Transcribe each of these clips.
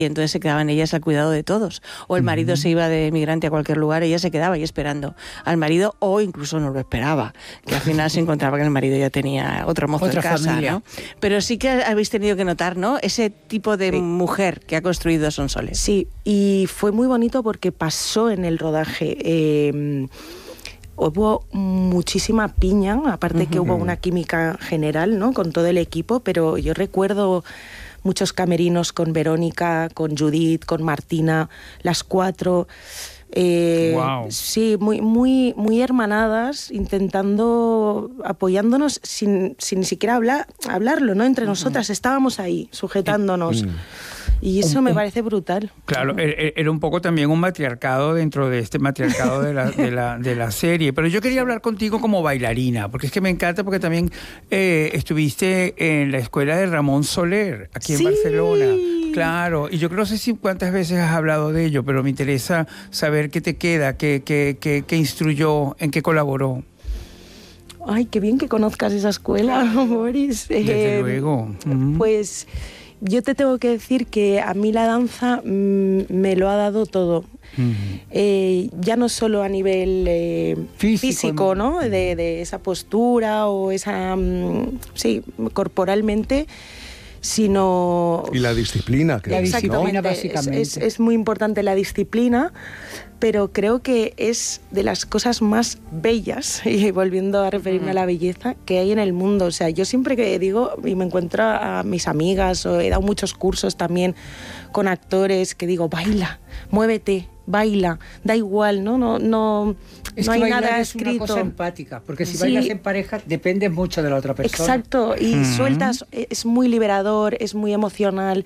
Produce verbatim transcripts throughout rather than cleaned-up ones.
y entonces se quedaban ellas al cuidado de todos. O el marido uh-huh. se iba de migrante a cualquier lugar, ella se quedaba ahí esperando al marido, o incluso no lo esperaba, que al final se encontraba que el marido ya tenía otro mozo Otra en casa, familia. ¿no? Pero sí que habéis tenido que notar, ¿no?, ese tipo de sí. mujer que ha construido Sonsoles. Sí, y fue muy bonito porque pasó en el rodaje. Eh, hubo muchísima piña, aparte uh-huh. que hubo una química general, ¿no?, con todo el equipo, pero yo recuerdo muchos camerinos con Verónica, con Judith, con Martina, las cuatro. Eh, wow. Sí, muy, muy, muy hermanadas, intentando, apoyándonos sin, sin ni siquiera hablar, hablarlo, ¿no? Entre uh-huh. nosotras estábamos ahí, sujetándonos. Uh-huh. Y eso me parece brutal. Claro, era un poco también un matriarcado dentro de este matriarcado de la, de la, de la serie. Pero yo quería hablar contigo como bailarina, porque es que me encanta, porque también eh, estuviste en la escuela de Ramón Soler, aquí en sí. Barcelona. Claro, y yo creo, no sé si cuántas veces has hablado de ello, pero me interesa saber qué te queda, qué, qué, qué, qué instruyó, en qué colaboró. Ay, qué bien que conozcas esa escuela, Boris. Desde eh, luego. Mm. Pues yo te tengo que decir que a mí la danza mmm, me lo ha dado todo. Uh-huh. Eh, ya no solo a nivel eh, físico, físico, ¿no? De, de esa postura o esa... Mmm, sí, corporalmente, sino... Y la disciplina. Que la disciplina, ¿no? básicamente. Es, es, es muy importante la disciplina, pero creo que es de las cosas más bellas, y volviendo a referirme uh-huh. a la belleza, que hay en el mundo. O sea, yo siempre que digo, y me encuentro a mis amigas, o he dado muchos cursos también con actores, que digo, baila, muévete, baila, da igual, ¿no? No, no, es no que hay nada es escrito. Es una cosa empática, porque si sí. bailas en pareja depende mucho de la otra persona. Exacto, y uh-huh. sueltas, es muy liberador, es muy emocional.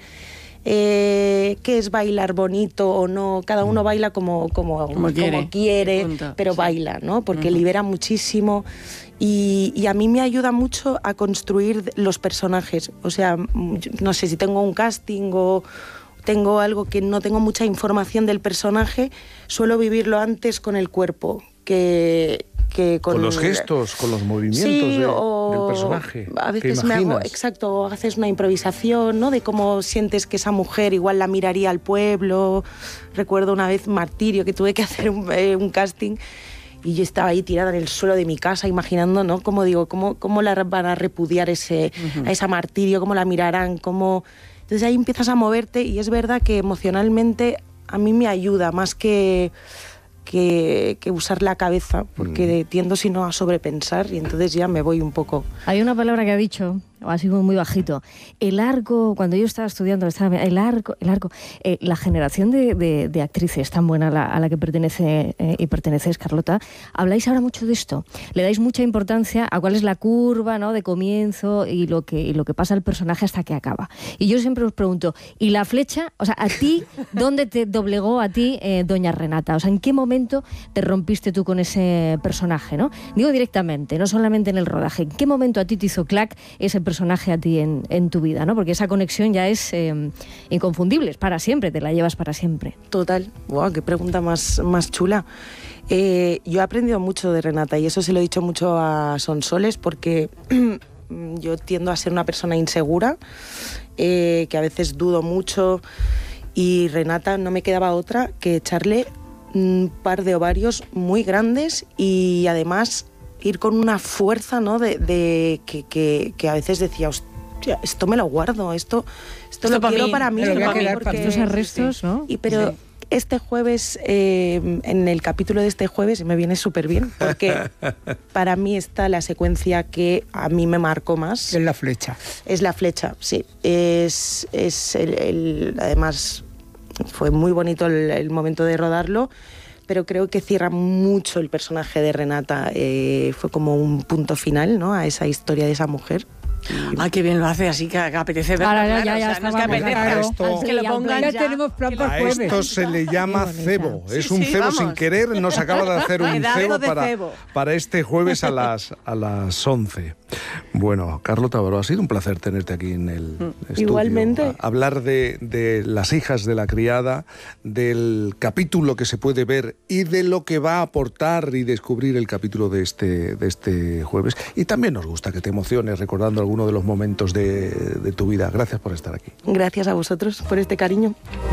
Eh, ¿Qué es bailar bonito o no? Cada uno baila como, como, como quiere, como quiere pero sí. baila, ¿no? Porque uh-huh. libera muchísimo. Y, y a mí me ayuda mucho a construir los personajes. O sea, no sé si tengo un casting o tengo algo que no tengo mucha información del personaje, suelo vivirlo antes con el cuerpo, que... Que con, con los gestos, con los movimientos sí, de, o del personaje. A veces me hago, exacto, haces una improvisación, ¿no? De cómo sientes que esa mujer igual la miraría al pueblo. Recuerdo una vez Martirio, que tuve que hacer un, eh, un casting y yo estaba ahí tirada en el suelo de mi casa imaginando, ¿no? Cómo digo, cómo, cómo la van a repudiar ese, uh-huh. a esa Martirio, cómo la mirarán, cómo... Entonces ahí empiezas a moverte y es verdad que emocionalmente a mí me ayuda más que... Que, que usar la cabeza, porque mm. tiendo si no a sobrepensar y entonces ya me voy un poco. Hay una palabra que ha dicho, así como muy bajito, el arco, cuando yo estaba estudiando, estaba, el arco, el arco, eh, la generación de, de, de actrices tan buena a la, a la que pertenece eh, y perteneces, Carlota, habláis ahora mucho de esto, le dais mucha importancia a cuál es la curva, ¿no?, de comienzo y lo que, y lo que pasa al personaje hasta que acaba. Y yo siempre os pregunto, ¿y la flecha? O sea, ¿a ti dónde te doblegó a ti eh, doña Renata? O sea, ¿en qué momento te rompiste tú con ese personaje, ¿no? Digo directamente, no solamente en el rodaje. ¿En qué momento a ti te hizo clac ese personaje a ti en, en tu vida, ¿no? Porque esa conexión ya es eh, inconfundible, es para siempre, te la llevas para siempre. Total. Wow, qué pregunta más, más chula. Eh, yo he aprendido mucho de Renata y eso se lo he dicho mucho a Sonsoles porque yo tiendo a ser una persona insegura, eh, que a veces dudo mucho y Renata no me quedaba otra que echarle un par de ovarios muy grandes y además ir con una fuerza, ¿no?, de, de que, que, que a veces decía, hostia, esto me lo guardo, esto, esto, esto lo quiero mí, para mí, lo para mí porque estos arrestos, ¿no? Y pero sí. Este jueves, eh, en el capítulo de este jueves, me viene súper bien, porque para mí está la secuencia que a mí me marcó más. Es la flecha. Es la flecha, sí. Es, es el, el, además... Fue muy bonito el, el momento de rodarlo, pero creo que cierra mucho el personaje de Renata. Eh, fue como un punto final, ¿no?, a esa historia de esa mujer. Y... Ah, qué bien lo hace, así que, que apetece verlo. Ahora, claro, ya, ya, o sea, no es que apetezca, claro, esto, es que lo pongan ya. Ya tenemos plan para a jueves. Esto se le llama cebo. Sí, es un sí, cebo vamos. sin querer. Nos acaba de hacer un cebo para, cebo para este jueves a las, a las once. Bueno, Carlota Baró, ha sido un placer tenerte aquí en el mm. estudio. Igualmente. A, hablar de, de las hijas de la criada, del capítulo que se puede ver y de lo que va a aportar y descubrir el capítulo de este, de este jueves. Y también nos gusta que te emociones recordando alguno de los momentos de, de tu vida. Gracias por estar aquí. Gracias a vosotros por este cariño.